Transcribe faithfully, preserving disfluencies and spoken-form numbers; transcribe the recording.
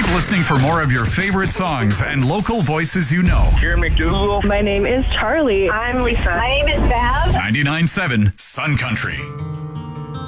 listening for more of your favorite songs and local voices you know. Karen McDougal. My name is Charlie. I'm Lisa. My name is Bev. ninety-nine point seven Sun Country.